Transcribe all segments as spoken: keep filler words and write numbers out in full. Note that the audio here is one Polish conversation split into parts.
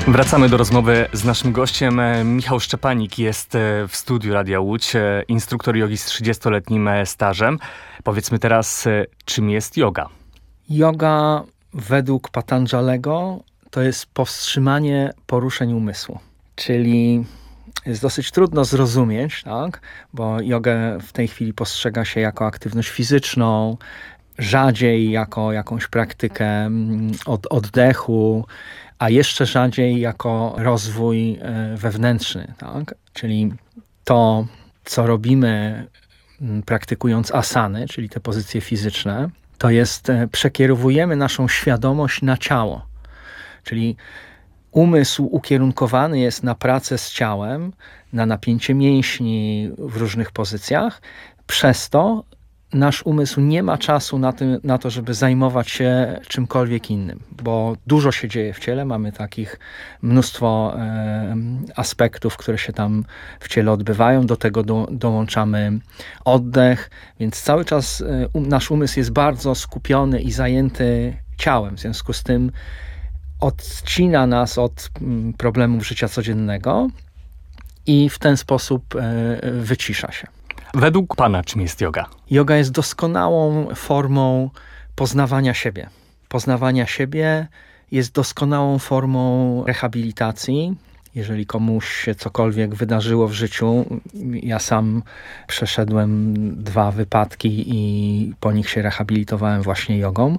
Wracamy do rozmowy z naszym gościem. Michał Szczepanik jest w studiu Radia Łódź, instruktor jogi z trzydziestoletnim stażem. Powiedzmy teraz, czym jest joga? Joga według Patanjalego to jest powstrzymanie poruszeń umysłu. Czyli jest dosyć trudno zrozumieć, tak? Bo jogę w tej chwili postrzega się jako aktywność fizyczną, rzadziej jako jakąś praktykę od oddechu, a jeszcze rzadziej jako rozwój wewnętrzny, tak? Czyli to, co robimy praktykując asany, czyli te pozycje fizyczne, to jest przekierowujemy naszą świadomość na ciało. Czyli umysł ukierunkowany jest na pracę z ciałem, na napięcie mięśni w różnych pozycjach. Przez to nasz umysł nie ma czasu na, tym, na to, żeby zajmować się czymkolwiek innym, bo dużo się dzieje w ciele, mamy takich mnóstwo e, aspektów, które się tam w ciele odbywają, do tego do, dołączamy oddech, więc cały czas e, um, nasz umysł jest bardzo skupiony i zajęty ciałem, w związku z tym odcina nas od m, problemów życia codziennego i w ten sposób e, wycisza się. Według pana czym jest joga? Joga jest doskonałą formą poznawania siebie. Poznawania siebie jest doskonałą formą rehabilitacji. Jeżeli komuś się cokolwiek wydarzyło w życiu, ja sam przeszedłem dwa wypadki i po nich się rehabilitowałem właśnie jogą.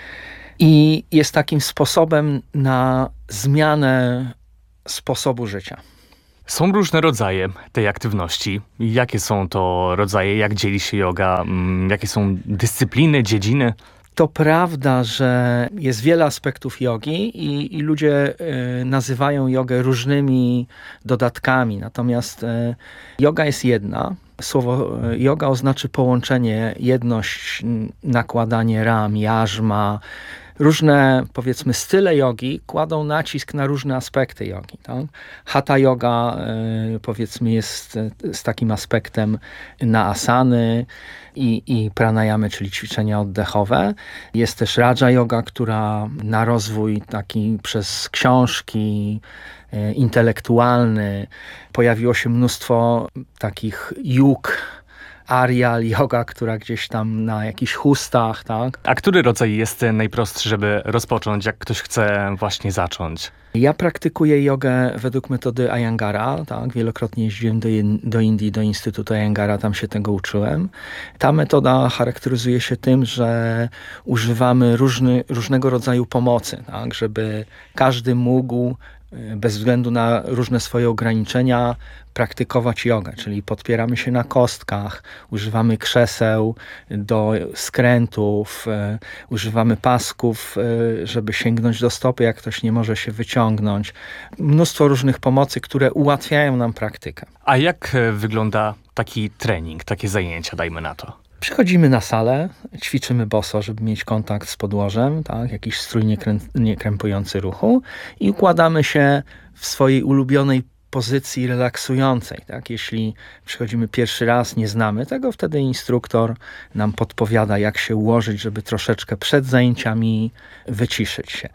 I jest takim sposobem na zmianę sposobu życia. Są różne rodzaje tej aktywności. Jakie są to rodzaje? Jak dzieli się joga? Jakie są dyscypliny, dziedziny? To prawda, że jest wiele aspektów jogi i, i ludzie y, nazywają jogę różnymi dodatkami. Natomiast y, joga jest jedna. Słowo y, joga oznacza połączenie, jedność, nakładanie ram, jarzma. Różne, powiedzmy, style jogi kładą nacisk na różne aspekty jogi. Tak? Hatha yoga, y, powiedzmy, jest y, z takim aspektem na asany i, i pranayamy, czyli ćwiczenia oddechowe. Jest też raja yoga, która na rozwój taki przez książki y, intelektualny pojawiło się mnóstwo takich jóg, Arial, yoga, która gdzieś tam na jakichś chustach, tak? A który rodzaj jest najprostszy, żeby rozpocząć, jak ktoś chce właśnie zacząć? Ja praktykuję jogę według metody Iyengara, tak? Wielokrotnie jeździłem do, do Indii, do Instytutu Iyengara, tam się tego uczyłem. Ta metoda charakteryzuje się tym, że używamy różny, różnego rodzaju pomocy, tak? Żeby każdy mógł bez względu na różne swoje ograniczenia praktykować jogę, czyli podpieramy się na kostkach, używamy krzeseł do skrętów, e, używamy pasków, e, żeby sięgnąć do stopy, jak ktoś nie może się wyciągnąć. Mnóstwo różnych pomocy, które ułatwiają nam praktykę. A jak wygląda taki trening, takie zajęcia, dajmy na to? Przychodzimy na salę, ćwiczymy boso, żeby mieć kontakt z podłożem, tak, jakiś strój niekrę- niekrępujący ruchu i układamy się w swojej ulubionej pozycji relaksującej. Tak. Jeśli przychodzimy pierwszy raz, nie znamy tego, wtedy instruktor nam podpowiada, jak się ułożyć, żeby troszeczkę przed zajęciami wyciszyć się.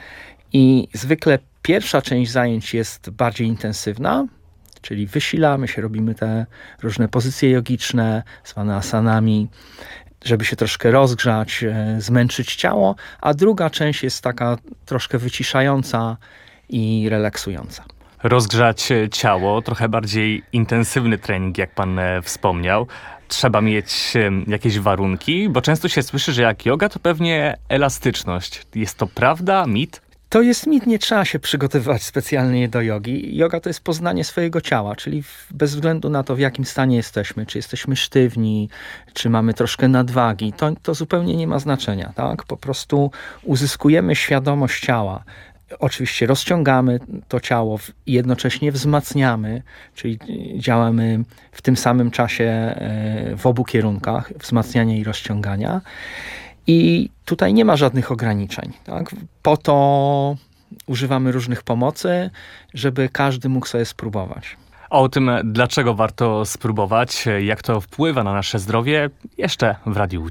I zwykle pierwsza część zajęć jest bardziej intensywna, czyli wysilamy się, robimy te różne pozycje jogiczne, zwane asanami, żeby się troszkę rozgrzać, zmęczyć ciało, a druga część jest taka troszkę wyciszająca i relaksująca. Rozgrzać ciało, trochę bardziej intensywny trening, jak pan wspomniał. Trzeba mieć jakieś warunki, bo często się słyszy, że jak joga, to pewnie elastyczność. Jest to prawda, mit? To jest mit, nie trzeba się przygotowywać specjalnie do jogi. Joga to jest poznanie swojego ciała, czyli bez względu na to, w jakim stanie jesteśmy, czy jesteśmy sztywni, czy mamy troszkę nadwagi, to, to zupełnie nie ma znaczenia. Tak? Po prostu uzyskujemy świadomość ciała. Oczywiście rozciągamy to ciało i jednocześnie wzmacniamy, czyli działamy w tym samym czasie w obu kierunkach, wzmacniania i rozciągania. I tutaj nie ma żadnych ograniczeń. Tak? Po to używamy różnych pomocy, żeby każdy mógł sobie spróbować. O tym, dlaczego warto spróbować, jak to wpływa na nasze zdrowie, jeszcze w Radiu Łódź.